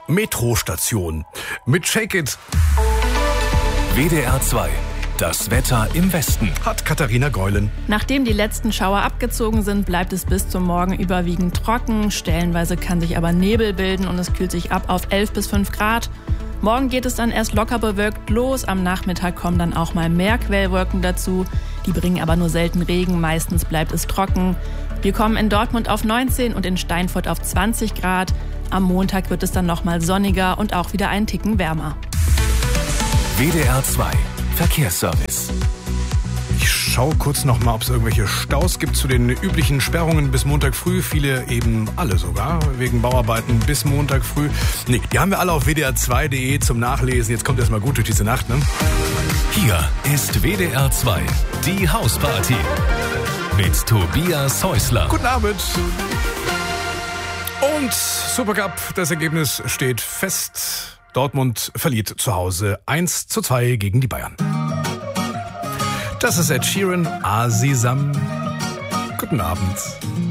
Metrostation mit Shake It. WDR 2. Das Wetter im Westen. Hat Katharina Geulen. Nachdem die letzten Schauer abgezogen sind, bleibt es bis zum Morgen überwiegend trocken. Stellenweise kann sich aber Nebel bilden und es kühlt sich ab auf 11 bis 5 Grad. Morgen geht es dann erst locker bewölkt los. Am Nachmittag kommen dann auch mal mehr Quellwolken dazu. Die bringen aber nur selten Regen. Meistens bleibt es trocken. Wir kommen in Dortmund auf 19 und in Steinfurt auf 20 Grad. Am Montag wird es dann nochmal sonniger und auch wieder einen Ticken wärmer. WDR 2. Verkehrsservice. Ich schaue kurz noch mal, ob es irgendwelche Staus gibt zu den üblichen Sperrungen bis Montag früh. Viele eben alle sogar, wegen Bauarbeiten bis Montag früh. Nee, die haben wir alle auf wdr2.de zum Nachlesen. Jetzt kommt erst mal gut durch diese Nacht, ne? Hier ist WDR 2, die Hausparty. Mit Tobias Häusler. Guten Abend. Und Supercup, das Ergebnis steht fest. Dortmund verliert zu Hause 1:2 gegen die Bayern. Das ist Ed Sheeran, Asisam. Guten Abend.